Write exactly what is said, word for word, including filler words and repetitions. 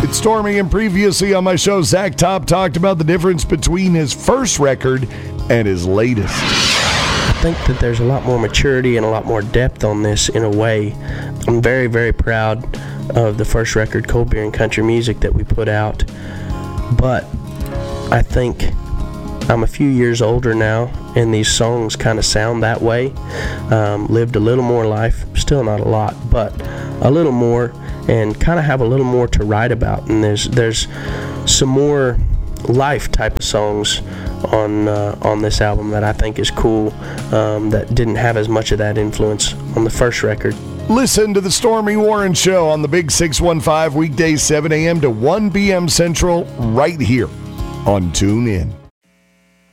It's Stormy, and previously on my show, Zach Top talked about the difference between his first record and his latest. I think that there's a lot more maturity and a lot more depth on this in a way. I'm very, very proud of the first record, Cold Beer and Country Music, that we put out. But I think I'm a few years older now, and these songs kind of sound that way. Um, lived a little more life, still not a lot, but a little more, and kind of have a little more to write about. And there's there's some more life type of songs on uh, on this album that I think is cool, um, that didn't have as much of that influence on the first record. Listen to the Stormy Warren Show on the Big six one five, weekdays seven a.m. to one p.m. Central, right here on TuneIn.